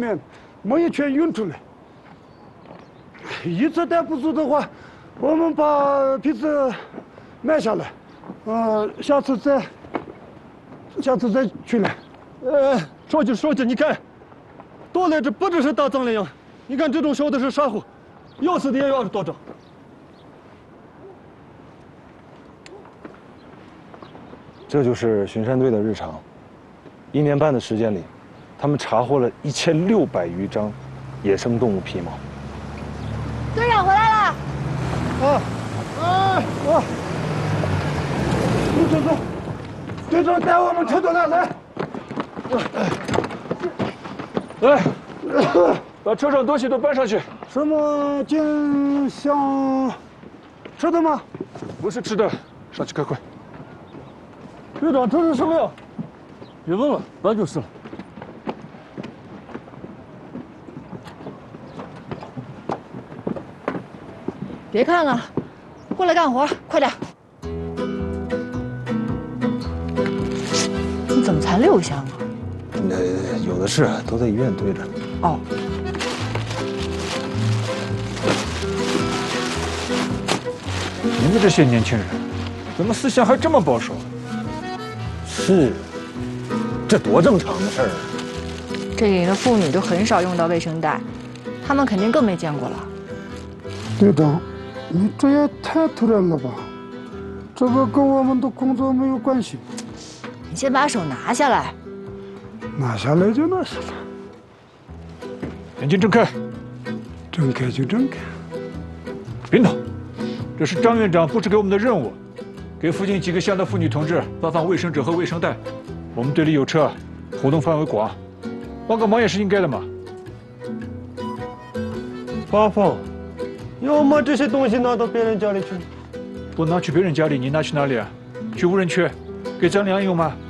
面没一圈运出来。一直带不住的话，我们把皮子卖下来，下次再去来。 说句，你看，到来这不只是大藏羚羊，你看这种小的是沙虎，要死的也有20多张。 这就是巡山队的日常。1年半的时间里，他们查获了1600余张野生动物皮毛。 队长回来了。 走，队长带我们车队来。 来，把车上东西都搬上去。 什么金香吃的吗？ 不是吃的，上去开会。 队长，这是什么呀？别问了，搬就是了。 别看了，过来干活，快点！你怎么才6箱啊？ 有的是，都在医院堆着。 哦。 你们这些年轻人，怎么思想还这么保守？ 是，这多正常的事儿啊！ 这里的妇女都很少用到卫生袋，她们肯定更没见过了。 队长，你这也太突然了吧？这个跟我们的工作没有关系。 你先把手拿下来。 拿下来就拿下来， 眼睛睁开， 睁开就睁开。 领导，这是张院长布置给我们的任务，给附近几个乡的妇女同志发放卫生纸和卫生袋。我们队里有车，活动范围广，帮个忙也是应该的嘛。 发放，要么这些东西拿到别人家里去。 不拿去别人家里，你拿去哪里啊？去无人区，给张良用吗？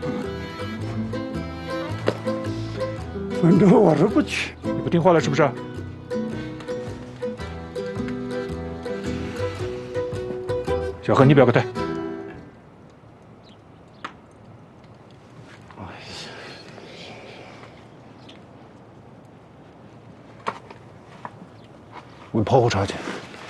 反正我是不去。 你不听话了是不是？小何，你表个态。 为炮火查去。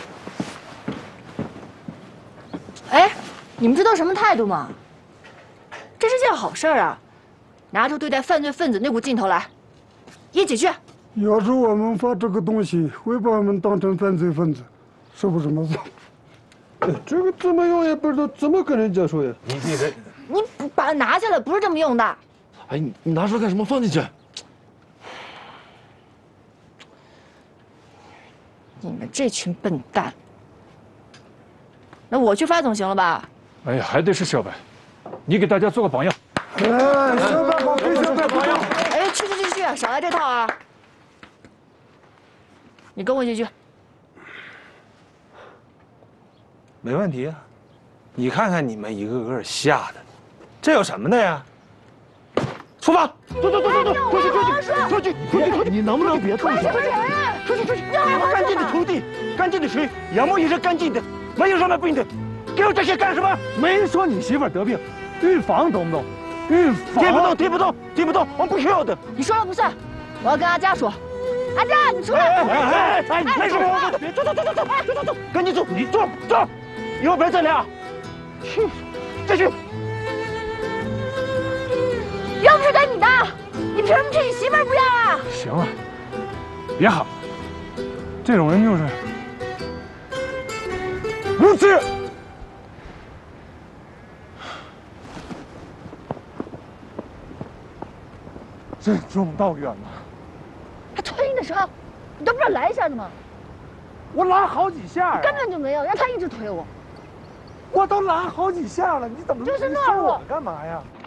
哎，你们知道什么态度吗？这是件好事儿啊，拿出对待犯罪分子那股劲头来，一起去。 要是我们发这个东西，会把我们当成犯罪分子，是不是这么做？ 这个怎么用也不知道，怎么跟人家说呀？ 你把它拿下来，不是这么用的。 哎，你拿出来干什么？放进去。 你们这群笨蛋！那我去发总行了吧？ 哎呀，还得是小白，你给大家做个榜样。 哎，小白好，给小白榜样。 哎，去，少来这套啊！你跟我一起去。 没问题啊，你看看你们一个个吓的，这有什么的呀？出发！ 走，出去！你能不能别动手？出去！干净的土地，干净的水，养母也是干净的，没有什么病的。给我这些干什么？没说你媳妇得病，预防懂不懂？预防。听不懂，我们不需要的。 你说了不算，我要跟阿佳说。阿佳，你出来！ 没事，别走，赶紧走，你走，要不然咱俩，继续。 又不是给你的，你凭什么吃你媳妇儿不要啊？ 行了，别喊了，这种人就是无知。任重道远了。 他推你的时候，你都不知道来一下子吗？ 我拉好几下根本就没有，让他一直推我。 我都拉好几下了，你怎么就是懦弱干嘛呀？